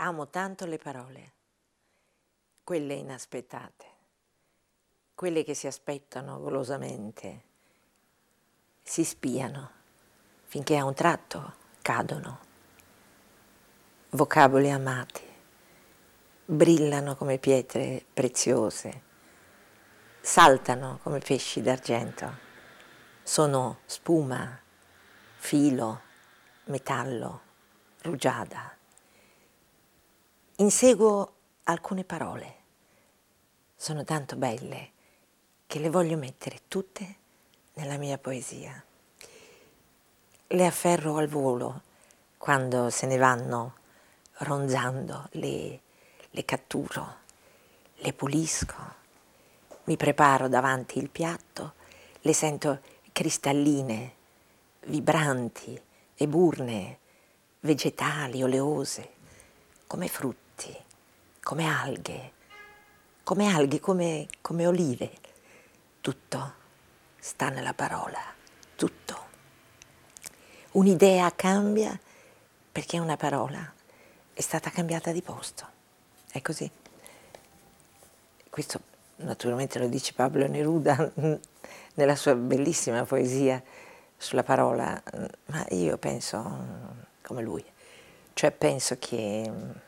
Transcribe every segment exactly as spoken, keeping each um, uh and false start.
Amo tanto le parole, quelle inaspettate, quelle che si aspettano golosamente, si spiano, finché a un tratto cadono. Vocaboli amati, brillano come pietre preziose, saltano come pesci d'argento, sono spuma, filo, metallo, rugiada. Inseguo alcune parole, sono tanto belle che le voglio mettere tutte nella mia poesia. Le afferro al volo quando se ne vanno ronzando, le, le catturo, le pulisco, mi preparo davanti il piatto, le sento cristalline, vibranti, eburnee, vegetali, oleose, come frutti, come alghe, come alghe, come, come olive. Tutto sta nella parola, tutto. Un'idea cambia perché una parola è stata cambiata di posto. È così. Questo naturalmente lo dice Pablo Neruda nella sua bellissima poesia sulla parola, ma io penso come lui. Cioè penso che,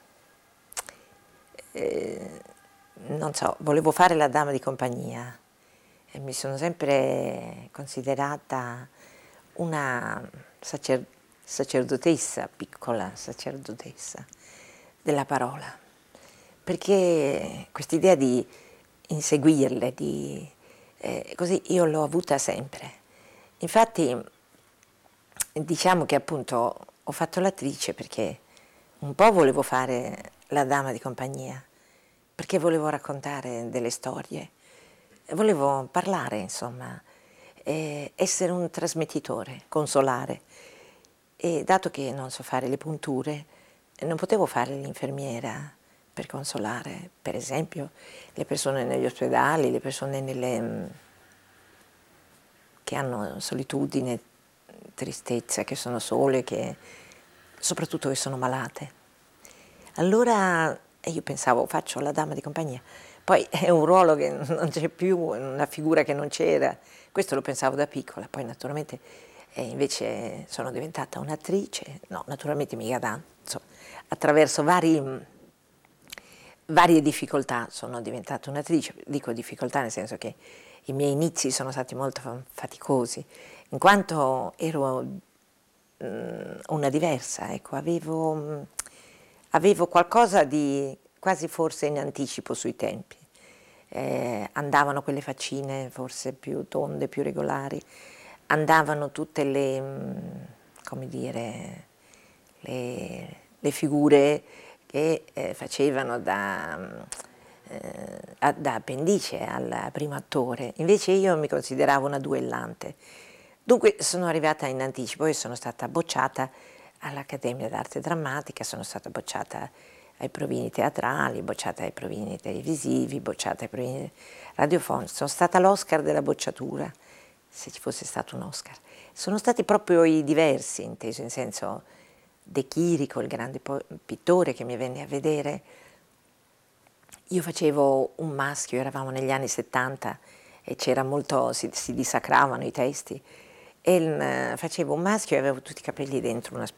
eh, non so, volevo fare la dama di compagnia e mi sono sempre considerata una sacer sacerdotessa, piccola sacerdotessa della parola, perché quest'idea di inseguirle, di, eh, così io l'ho avuta sempre. Infatti diciamo che appunto ho fatto l'attrice perché un po' volevo fare la dama di compagnia, perché volevo raccontare delle storie, volevo parlare, insomma, eh, essere un trasmettitore, consolare. E dato che non so fare le punture, non potevo fare l'infermiera per consolare, per esempio, le persone negli ospedali, le persone nelle, che hanno solitudine, tristezza, che sono sole, che soprattutto che sono malate. Allora io pensavo, faccio la dama di compagnia. Poi è un ruolo che non c'è più, una figura che non c'era. Questo lo pensavo da piccola, poi naturalmente eh, invece sono diventata un'attrice, no, naturalmente mica tanto, insomma, attraverso vari, varie difficoltà sono diventata un'attrice. Dico difficoltà nel senso che i miei inizi sono stati molto faticosi, in quanto ero mh, una diversa, ecco, avevo, mh, avevo qualcosa di quasi forse in anticipo sui tempi. Eh, andavano quelle faccine forse più tonde, più regolari, andavano tutte le, mh, come dire, le, le figure che eh, facevano da, eh, da appendice al primo attore. Invece io mi consideravo una duellante. Dunque sono arrivata in anticipo e sono stata bocciata all'Accademia d'Arte Drammatica, sono stata bocciata ai provini teatrali, bocciata ai provini televisivi, bocciata ai provini radiofonici. Sono stata l'Oscar della bocciatura, se ci fosse stato un Oscar. Sono stati proprio i diversi, inteso in senso De Chirico, il grande pittore che mi venne a vedere. Io facevo un maschio, eravamo negli anni settanta e c'era molto, si, si dissacravano i testi, e il, facevo un maschio e avevo tutti i capelli dentro una